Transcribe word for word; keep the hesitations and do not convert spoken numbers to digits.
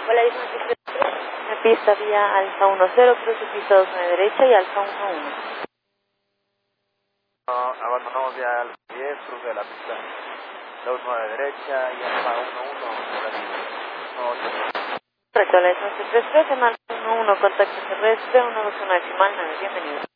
Hola, isla setenta y tres. La pista vía Alfa uno cero, cruce pista dos nueve derecha y Alfa uno uno. No, abandonamos vía Alfa diez, cruce de la pista dos nueve derecha y Alfa uno uno. Correcto, la isla setenta y tres, en Alfa uno uno, contacto terrestre, uno dos uno decimal nueve, bienvenido.